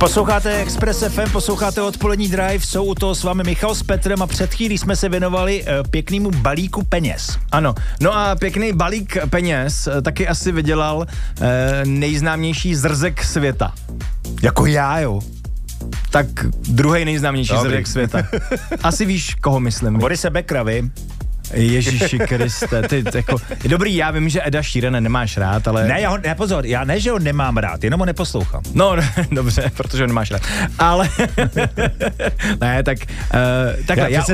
Posloucháte Express FM, posloucháte Odpolední drive, jsou u toho s vámi Michal s Petrem a před chvílí jsme se věnovali pěknému balíku peněz. Ano, no a pěkný balík peněz taky asi vydělal nejznámější zrzek světa. Jako já, jo. Tak druhý nejznámější zrzek světa. Asi víš, koho myslím. Borise Beckera, vy? Ježíši Kriste, ty jako, dobrý, já vím, že Eda Sheerana nemáš rád, ale... Ne, pozor, já ne, že ho nemám rád, jenom ho neposlouchám. No, dobře, protože ho nemáš rád, ale... ne, tak takhle, já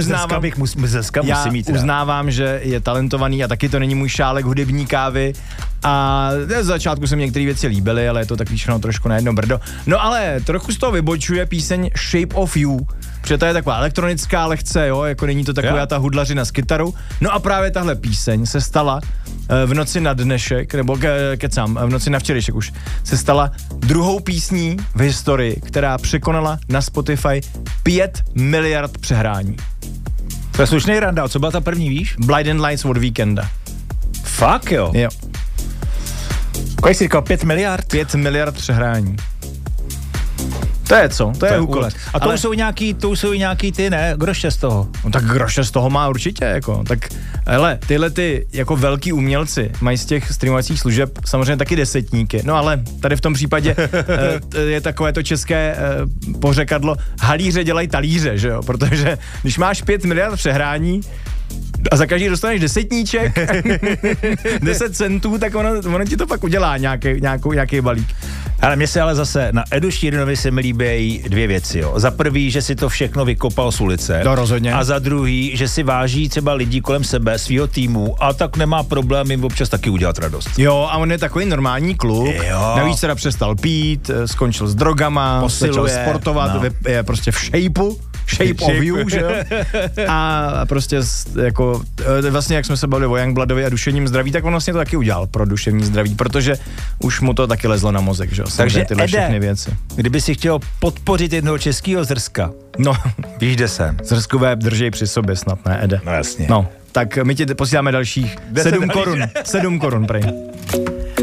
uznávám, že je talentovaný a taky to není můj šálek hudební kávy a z začátku se mi některé věci líbily, ale je to takový všechno trošku na jedno brdo. No ale trochu z toho vybočuje píseň Shape of You, protože to je taková elektronická lehce, jo, jako není to taková ta hudlařina s kytarou. No a právě tahle píseň se stala v noci na dnešek, nebo v noci na včerejšek už, se stala druhou písní v historii, která překonala na Spotify 5 miliard přehrání. To je slušný randál, co byla ta první, víš? Blinding Lights od Weekenda. Fakt jo? Jo. Kolik jsi říkal, 5 miliard? 5 miliard přehrání. To je co? To je úkol. A to jsou nějaký ty, ne? Groše z toho. No tak groše z toho má určitě, jako. Tak, hele, tyhle ty jako velký umělci mají z těch streamovacích služeb samozřejmě taky desetníky. No ale tady v tom případě je takové to české pořekadlo, halíře dělají talíře, že jo? Protože když máš 5 miliard přehrání a za každý dostaneš desetníček, 10 centů, tak ono ti to pak udělá nějaký balík. Ale mně se ale zase na Edu Sheeranovi se mi líbí dvě věci, jo. Za prvý, že si to všechno vykopal z ulice. To rozhodně. A za druhý, že si váží třeba lidí kolem sebe, svýho týmu a tak nemá problém jim občas taky udělat radost. Jo, a on je takový normální kluk. Jo. Navíc teda přestal pít, skončil s drogama, začal sportovat, je prostě v shape of you, že jo? A prostě jako vlastně jak jsme se bavili o Youngblodovi a duševním zdraví, tak on vlastně to taky udělal pro duševní zdraví, protože už mu to taky lezlo na mozek, že jo? Takže tyhle všechny věci. Kdyby si chtěl podpořit jednoho českého zrska, no, víš, kde jsem. Zrskové držej při sobě snad, ne, Ede? No jasně. No, tak my ti posíláme dalších 7 korun. 7 korun, prej.